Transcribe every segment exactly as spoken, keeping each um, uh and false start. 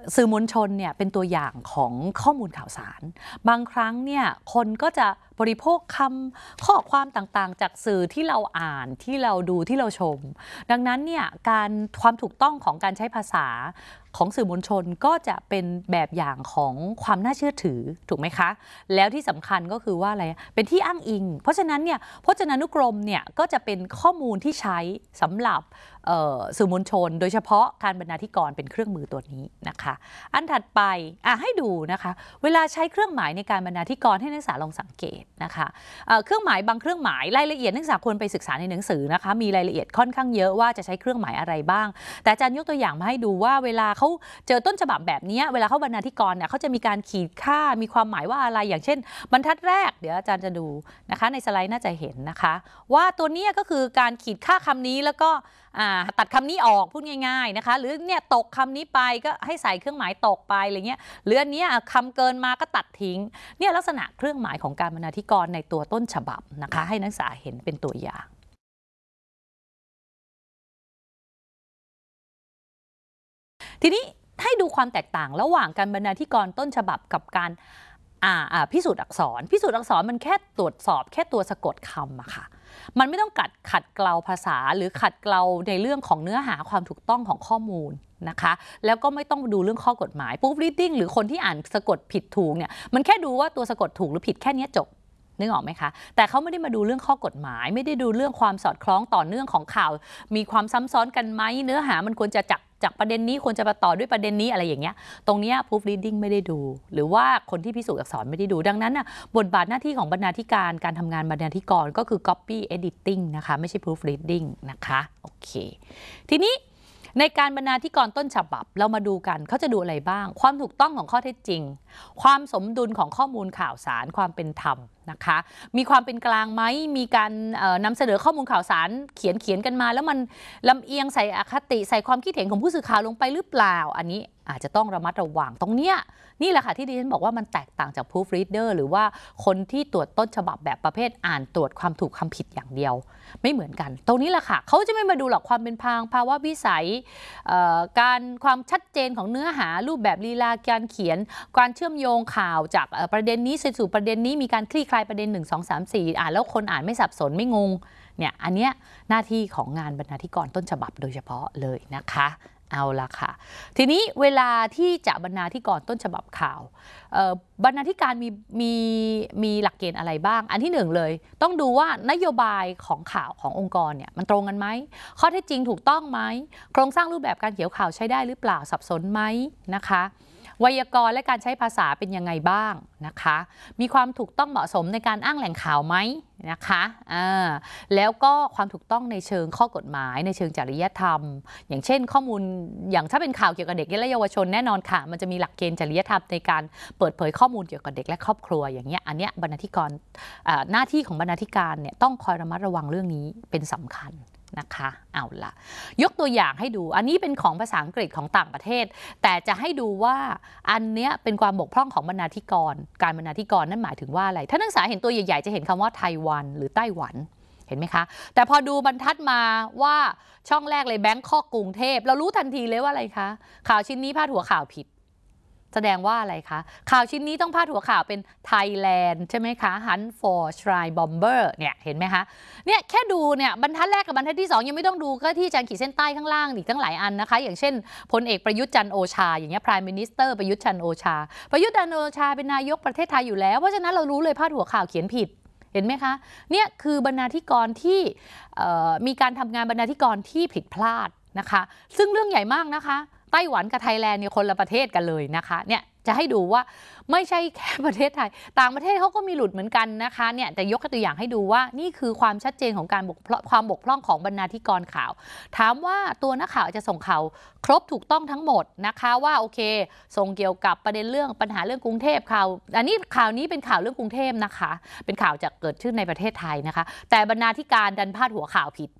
สื่อมวลชนเนี่ยเป็นตัวอย่างของข้อมูลข่าวสารบางครั้งเนี่ยคนก็จะบริโภคคำข้อความต่างๆจากสื่อที่เราอ่านที่เราดูที่เราชมดังนั้นเนี่ยการความถูกต้องของการใช้ภาษาของสื่อมวลชนก็จะเป็นแบบอย่างของความน่าเชื่อถือถูกไหมคะแล้วที่สำคัญก็คือว่าอะไรเป็นที่อ้างอิงเพราะฉะนั้นเนี่ยพจนานุกรมเนี่ยก็จะเป็นข้อมูลที่ใช้สำหรับสื่อมวลชนโดยเฉพาะการบรรณาธิกรเป็นเครื่องมือตัวนี้นะคะอันถัดไปอ่ะให้ดูนะคะเวลาใช้เครื่องหมายในการบรรณาธิกรให้นักศึกษาลองสังเกตนะคะเครื่องหมายบางเครื่องหมายรายละเอียดนักศึกษาควรไปศึกษาในหนังสือนะคะมีรายละเอียดค่อนข้างเยอะว่าจะใช้เครื่องหมายอะไรบ้างแต่อาจารย์ยกตัวอย่างมาให้ดูว่าเวลาเขาเจอต้นฉบับแบบนี้เวลาเขาบรรณาธิกรเนี่ยเขาจะมีการขีดค่ามีความหมายว่าอะไรอย่างเช่นบรรทัดแรกเดี๋ยวอาจารย์จะดูนะคะในสไลด์น่าจะเห็นนะคะว่าตัวนี้ก็คือการขีดค่าคำนี้แล้วก็ตัดคำนี้ออกพูดง่ายๆนะคะหรือเนี่ยตกคำนี้ไปก็ให้ใส่เครื่องหมายตกไปอะไรเงี้ยหรืออันนี้คำเกินมาก็ตัดทิ้งเนี่ยลักษณะเครื่องหมายของการบรรณาธิกรในตัวต้นฉบับนะคะให้นักศึกษาเห็นเป็นตัวอย่างทีนี้ให้ดูความแตกต่างระหว่างการบรรณาธิกรต้นฉบับกับการพิสูจน์อักษรพิสูจน์อักษรมันแค่ตรวจสอบแค่ตัวสะกดคำอะค่ะมันไม่ต้องกัดขัดเกลาภาษาหรือขัดเกลาในเรื่องของเนื้อหาความถูกต้องของข้อมูลนะคะแล้วก็ไม่ต้องดูเรื่องข้อกฎหมาย proof reading หรือคนที่อ่านสะกดผิดถูกเนี่ยมันแค่ดูว่าตัวสะกดถูกหรือผิดแค่นี้จบนึกออกไหมคะแต่เขาไม่ได้มาดูเรื่องข้อกฎหมายไม่ได้ดูเรื่องความสอดคล้องต่อเนื่องของข่าวมีความซ้ำซ้อนกันไหมเนื้อหามันควรจะจักจากประเด็นนี้ควรจะมาต่อด้วยประเด็นนี้อะไรอย่างเงี้ยตรงนี้ proof reading ไม่ได้ดูหรือว่าคนที่พิสูจน์อักษรไม่ได้ดูดังนั้นน่ะบทบาทหน้าที่ของบรรณาธิการการทำงานบรรณาธิกรก็คือ copy editing นะคะไม่ใช่ proof reading นะคะโอเคทีนี้ในการบรรณาธิกรต้นฉบับเรามาดูกันเขาจะดูอะไรบ้างความถูกต้องของข้อเท็จจริงความสมดุลของข้อมูลข่าวสารความเป็นธรรมนะคะมีความเป็นกลางไหมมีการนำเสนอข้อมูลข่าวสารเขียนเขียนกันมาแล้วมันลำเอียงใส่อคติใส่ความคิดเห็นของผู้สื่อข่าวลงไปหรือเปล่าอันนี้อาจจะต้องระมัดระวังตรงเนี้ยนี่แหละค่ะที่ดิฉันบอกว่ามันแตกต่างจาก proof reader หรือว่าคนที่ตรวจต้นฉบับแบบประเภทอ่านตรวจความถูกความผิดอย่างเดียวไม่เหมือนกันตรงนี้แหละค่ะเขาจะไม่มาดูหรอกความเป็นพางภาวะวิสัยการความชัดเจนของเนื้อหารูปแบบลีลาการเขียนการเชื่อมโยงข่าวจากประเด็นนี้สู่ประเด็นนี้มีการคลี่คลายประเด็นหนึ่ง สอง สาม สี่อ่านแล้วคนอ่านไม่สับสนไม่งงเนี่ยอันเนี้ยหน้าที่ของงานบรรณาธิกรต้นฉบับโดยเฉพาะเลยนะคะเอาละค่ะทีนี้เวลาที่จะบรรณาธิกรต้นฉบับข่าวบรรณาธิการมีมีมีหลักเกณฑ์อะไรบ้างอันที่หนึ่งเลยต้องดูว่านโยบายของข่าวขององค์กรเนี่ยมันตรงกันไหมข้อเท็จจริงถูกต้องไหมโครงสร้างรูปแบบการเขียนข่าวใช้ได้หรือเปล่าสับสนไหมนะคะไวยากรณ์และการใช้ภาษาเป็นยังไงบ้างนะคะมีความถูกต้องเหมาะสมในการอ้างแหล่งข่าวไหมนะคะอ่าแล้วก็ความถูกต้องในเชิงข้อกฎหมายในเชิงจริยธรรมอย่างเช่นข้อมูลอย่างถ้าเป็นข่าวเกี่ยวกับเด็กและเยาวชนแน่นอนค่ะมันจะมีหลักเกณฑ์จริยธรรมในการเปิดเผยข้อมูลเกี่ยวกับเด็กและครอบครัวอย่างเงี้ยอันเนี้ยบรรณาธิกรหน้าที่ของบรรณาธิการเนี่ยต้องคอยระมัดระวังเรื่องนี้เป็นสำคัญนะคะเอาละยกตัวอย่างให้ดูอันนี้เป็นของภาษาอังกฤษของต่างประเทศแต่จะให้ดูว่าอันเนี้ยเป็นความบกพร่องของบรรณาธิกรการบรรณาธิกรนั่นหมายถึงว่าอะไรถ้านักศึกษาเห็นตัวใหญ่ๆจะเห็นคำว่าไต้หวันหรือไต้หวันเห็นไหมคะแต่พอดูบรรทัดมาว่าช่องแรกเลยแบงคอกกรุงเทพเรารู้ทันทีเลยว่าอะไรคะข่าวชิ้นนี้พาดหัวข่าวผิดแสดงว่าอะไรคะข่าวชิ้นนี้ต้องพาดหัวข่าวเป็นไทยแลนด์ใช่ไหมคะ Hunt for Shrine Bomber เนี่ยเห็นไหมคะเนี่ยแค่ดูเนี่ยบรรทัดแรกกับบรรทัดที่สองยังไม่ต้องดูก็ที่อาจารย์ขีดเส้นใต้ข้างล่างอีกตั้งหลายอันนะคะอย่างเช่นพลเอกประยุทธ์จันทร์โอชาอย่างเงี้ย Prime Minister ประยุทธ์จันทร์โอชาประยุทธ์จันทร์โอชาเป็นนายกประเทศไทยอยู่แล้วเพราะฉะนั้นเรารู้เลยพาดหัวข่าวเขียนผิดเห็นไหมคะเนี่ยคือบรรณาธิกรที่มีการทำงานบรรณาธิกรที่ผิดพลาดนะคะซึ่งเรื่องใหญ่มากนะคะไต้หวันกับไทยแลนด์เนี่ยคนละประเทศกันเลยนะคะเนี่ยจะให้ดูว่าไม่ใช่แค่ประเทศไทยต่างประเทศเขาก็มีหลุดเหมือนกันนะคะเนี่ยจะยกตัวอย่างให้ดูว่านี่คือความชัดเจนของการบกพร่องความบกพร่องของบรรณาธิกรข่าวถามว่าตัวนักข่าวจะส่งข่าวครบถูกต้องทั้งหมดนะคะว่าโอเคส่งเกี่ยวกับประเด็นเรื่องปัญหาเรื่องกรุงเทพข่าวอันนี้ข่าวนี้เป็นข่าวเรื่องกรุงเทพนะคะเป็นข่าวจากเกิดขึ้นในประเทศไทยนะคะแต่บรรณาธิการดันพาดหัวข่าวผิด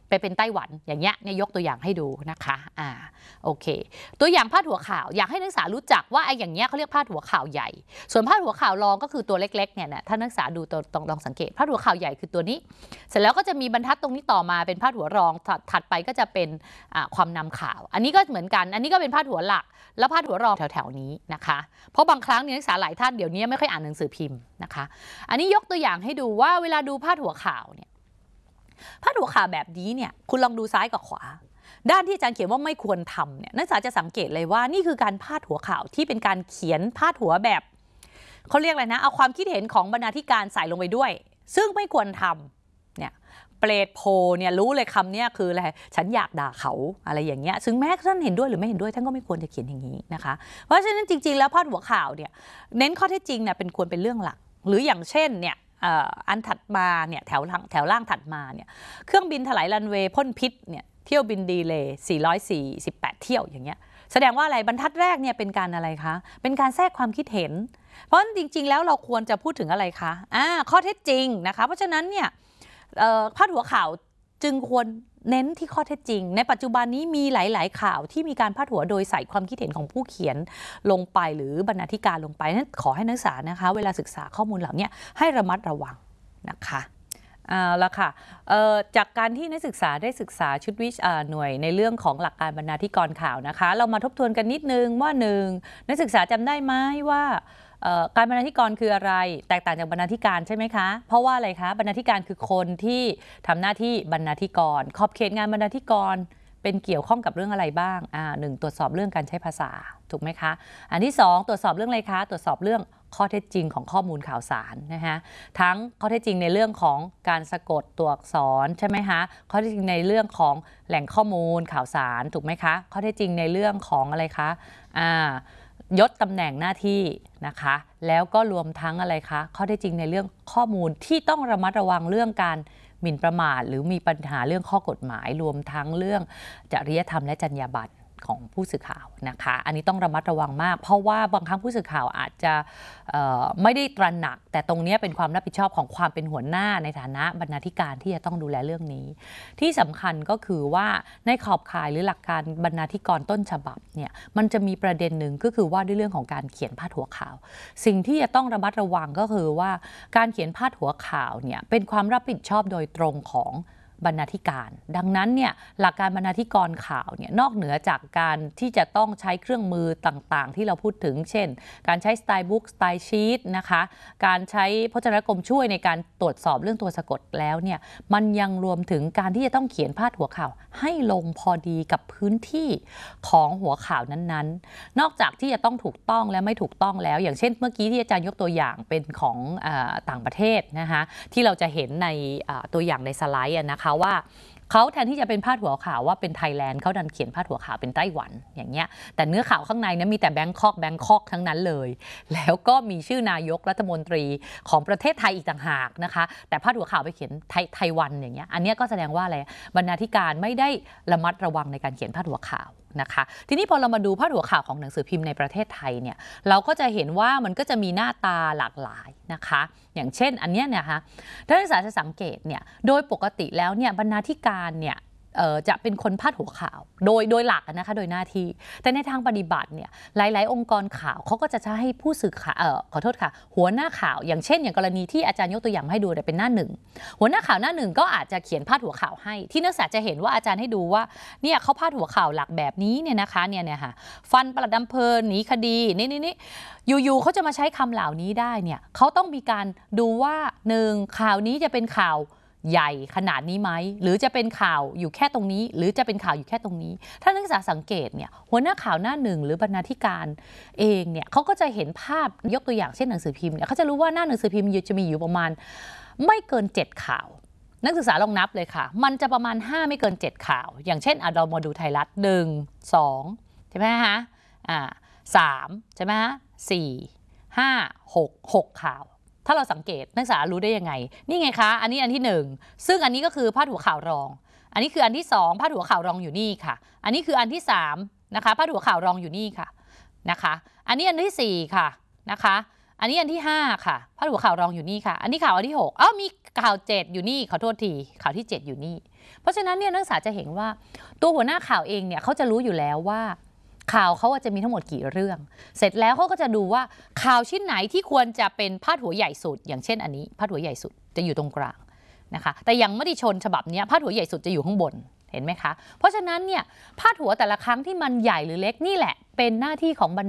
ไปเป็นไต้หวันอย่างเงี้ยเนี่ยยกตัวอย่างให้ดูนะคะอ่าโอเคตัวอย่างพาดหัวข่าวอยากให้นักศึกษารู้จักว่าไอ้อย่างเงี้ยเขาเรียกพาดหัวข่าวใหญ่ส่วนพาดหัวข่าวรองก็คือตัวเล็กๆเนี่ยนะถ้านักศึกษาดูตัวต้องลองสังเกตพาดหัวข่าวใหญ่คือตัวนี้เสร็จแล้วก็จะมีบรรทัดตรงนี้ต่อมาเป็นพาดหัวรองถัดไปก็จะเป็นความนำข่าวอันนี้ก็เหมือนกันอันนี้ก็เป็นพาดหัวหลักแล้วพาดหัวรองแถวๆนี้นะคะเพราะบางครั้งนักศึกษาหลายท่านเดี๋ยวนี้ไม่ค่อยอ่านหนังสือพิมพ์นะคะอันนี้ยกตัวอย่างให้ดูว่าเวลาดูพาดหัวข่าวเนี่ยพาดหัวข่าวแบบนี้เนี่ยคุณลองดูซ้ายกับขวาด้านที่อาจารย์เขียนว่าไม่ควรทำเนี่ยนักศึกษาจะสังเกตเลยว่านี่คือการพาดหัวข่าวที่เป็นการเขียนพาดหัวแบบเขาเรียกอะไรนะเอาความคิดเห็นของบรรณาธิการใส่ลงไปด้วยซึ่งไม่ควรทำเนี่ยเปรตโพเนี่ยรู้เลยคำนี้คืออะไรฉันอยากด่าเขาอะไรอย่างเงี้ยซึ่งแม้ท่านเห็นด้วยหรือไม่เห็นด้วยท่านก็ไม่ควรจะเขียนอย่างนี้นะคะเพราะฉะนั้นจริงๆแล้วพาดหัวข่าวเนี่ยเน้นข้อเท็จจริงเนี่ยเป็นควรเป็นเรื่องหลักหรืออย่างเช่นเนี่ยอันถัดมาเนี่ยแถวแถวล่างถัดมาเนี่ยเครื่องบินถลายรันเวย์พ่นพิษเนี่ยเที่ยวบินดีเลย์สี่ร้อยสี่สิบแปดเที่ยวอย่างเงี้ยแสดงว่าอะไรบรรทัดแรกเนี่ยเป็นการอะไรคะเป็นการแทรกความคิดเห็นเพราะจริงๆแล้วเราควรจะพูดถึงอะไรคะอ่าข้อเท็จจริงนะคะเพราะฉะนั้นเนี่ยพาดหัวข่าวจึงควรเน้นที่ข้อเท็จจริงในปัจจุบันนี้มีหลายๆข่าวที่มีการพาดหัวโดยใส่ความคิดเห็นของผู้เขียนลงไปหรือบรรณาธิการลงไปนั้นขอให้นักศึกษานะคะเวลาศึกษาข้อมูลเหล่านี้ให้ระมัดระวังนะคะเอาละค่ะจากการที่นักศึกษาได้ศึกษาชุดวิชาหน่วยในเรื่องของหลักการบรรณาธิกรข่าวนะคะเรามาทบทวนกันนิดนึงว่าหนึ่งนักศึกษาจำได้ไหมว่าการบรรณาธิกรคืออะไรแตกต่างจากบรรณาธิการใช่ไหมคะเพราะว่าอะไรคะบรรณาธิการคือคนที่ทำหน้าที่บรรณาธิกรขอบเขตงานบรรณาธิกรเป็นเกี่ยวข้องกับเรื่องอะไรบ้างอ่าหนึ่งตรวจสอบเรื่องการใช้ภาษาถูกไหมคะอันที่สองตรวจสอบเรื่องอะไรคะตรวจสอบเรื่องข้อเท็จจริงของข้อมูลข่าวสารนะคะทั้งข้อเท็จจริงในเรื่องของการสะกดตัวอักษรใช่ไหมคะข้อเท็จจริงในเรื่องของแหล่งข้อมูลข่าวสารถูกไหมคะข้อเท็จจริงในเรื่องของอะไรคะอ่ายศตำแหน่งหน้าที่นะคะแล้วก็รวมทั้งอะไรคะข้อเท็จจริงในเรื่องข้อมูลที่ต้องระมัดระวังเรื่องการหมิ่นประมาทหรือมีปัญหาเรื่องข้อกฎหมายรวมทั้งเรื่องจริยธรรมและจรรยาบรรณของผู้สื่อข่าวนะคะอันนี้ต้องระมัดระวังมากเพราะว่าบางครั้งผู้สื่อข่าวอาจจะไม่ได้ตระหนักแต่ตรงนี้เป็นความรับผิดชอบของความเป็นหัวหน้าในฐานะบรรณาธิการที่จะต้องดูแลเรื่องนี้ที่สำคัญก็คือว่าในขอบข่ายหรือหลักการบรรณาธิกรต้นฉบับเนี่ยมันจะมีประเด็นหนึ่งก็คือว่าด้วยเรื่องของการเขียนพาดหัวข่าวสิ่งที่จะต้องระมัดระวังก็คือว่าการเขียนพาดหัวข่าวเนี่ยเป็นความรับผิดชอบโดยตรงของบรรณาธิการดังนั้นเนี่ยหลักการบรรณาธิกรข่าวเนี่ยนอกเหนือจากการที่จะต้องใช้เครื่องมือต่างๆที่เราพูดถึงเช่นการใช้สไตล์บุ๊กสไตล์ชีตนะคะการใช้พจนานุกรมช่วยในการตรวจสอบเรื่องตัวสะกดแล้วเนี่ยมันยังรวมถึงการที่จะต้องเขียนพาดหัวข่าวให้ลงพอดีกับพื้นที่ของหัวข่าวนั้นๆนอกจากที่จะต้องถูกต้องและไม่ถูกต้องแล้วอย่างเช่นเมื่อกี้ที่อาจารย์ยกตัวอย่างเป็นของต่างประเทศนะคะที่เราจะเห็นในตัวอย่างในสไลด์นะคะว่าเขาแทนที่จะเป็นพาดหัวข่าวว่าเป็นไทยแลนด์เขาดันเขียนพาดหัวข่าวเป็นไต้หวันอย่างเงี้ยแต่เนื้อข่าวข้างในเนี่ยมีแต่แบงคอกแบงคอกทั้งนั้นเลยแล้วก็มีชื่อนายกรัฐมนตรีของประเทศไทยอีกต่างหากนะคะแต่พาดหัวข่าวไปเขียนไทยไต้หวันอย่างเงี้ยอันนี้ก็แสดงว่าอะไรบรรณาธิการไม่ได้ระมัดระวังในการเขียนพาดหัวข่าวนะคะทีนี้พอเรามาดูพาดหัวข่าวของหนังสือพิมพ์ในประเทศไทยเนี่ยเราก็จะเห็นว่ามันก็จะมีหน้าตาหลากหลายนะคะอย่างเช่นอันนี้เนี่ยนะคะนักศึกษาจะสังเกตเนี่ยโดยปกติแล้วเนี่ยบรรณาธิการเนี่ยจะเป็นคนพาดหัวข่าวโดยโดยหลักนะคะโดยหน้าที่แต่ในทางปฏิบัติเนี่ยหลายๆองค์กรข่าวเขาก็จะใช้ให้ผู้สื่อข่าวเอ่อขอโทษค่ะหัวหน้าข่าวอย่างเช่นอย่างกรณีที่อาจารย์ยกตัวอย่างให้ดูเนี่ยเป็นหน้าหนึ่งหัวหน้าข่าวหน้าหนึ่งก็อาจจะเขียนพาดหัวข่าวให้ที่นักศึกษาจะเห็นว่าอาจารย์ให้ดูว่าเนี่ยเขาพาดหัวข่าวหลักแบบนี้เนี่ยนะคะเนี่ยเนี่ยค่ะฟันปลัดอำเภอหนีคดีนี่นี่นี่อยู่ๆเขาจะมาใช้คำเหล่านี้ได้เนี่ยเขาต้องมีการดูว่าหนึ่งข่าวนี้จะเป็นข่าวใหญ่ขนาดนี้ไหมหรือจะเป็นข่าวอยู่แค่ตรงนี้หรือจะเป็นข่าวอยู่แค่ตรงนี้ถ้านักศึกษาสังเกตเนี่ยหัวหน้าข่าวหน้าหนึ่งหรือบรรณาธิการเองเนี่ยเขาก็จะเห็นภาพยกตัวอย่างเช่นหนังสือพิมพ์เนี่ยเขาจะรู้ว่าหน้าหนังสือพิมพ์จะมีอยู่ประมาณไม่เกินเจ็ดข่าวนักศึกษาลองนับเลยค่ะมันจะประมาณห้าไม่เกินเจ็ดข่าวอย่างเช่นเรามาดูไทยรัฐหนึ่ง สองใช่ไหมฮะอ่าสามใช่ไหมฮะสี่ห้าหก หกข่าวถ้าเราสังเกตนักศึกษารู้ได้ยังไงนี่ไงคะอันนี้อันที่หนึ่งซึ่งอันนี้ก็คือพาดหัวข่าวรองอันนี้คืออันที่สองพาดหัวข่าวรองอยู่นี่ค่ะอันนี้คืออันที่สามนะคะพาดหัวข่าวรองอยู่นี่ค่ะนะคะอันนี้อันที่สี่ค่ะนะคะอันนี้อันที่ห้าค่ะพาดหัวข่าวรองอยู่นี่ค่ะอันนี้ข่าวอันที่หกอ้าวมีข่าวเจ็ดอยู่นี่ขอโทษทีข่าวที่เจ็ดอยู่นี่เพราะฉะนั้นเนี่ยนักศึกษาจะเห็นว่าตัวหัวหน้าข่าวเองเนี่ยเขาจะรู้อยู่แล้วว่าข่าวเขาจะมีทั้งหมดกี่เรื่องเสร็จแล้วเขาก็จะดูว่าข่าวชิ้นไหนที่ควรจะเป็นพาดหัวใหญ่สุดอย่างเช่นอันนี้พาดหัวใหญ่สุดจะอยู่ตรงกลางนะคะแต่ยังไม่ได้ชนฉบับนี้พาดหัวใหญ่สุดจะอยู่ข้างบนเห็นไหมคะเพราะฉะนั้นเนี่ยพาดหัวแต่ละครั้งที่มันใหญ่หรือเล็กนี่แหละเป็นหน้าที่ของบรร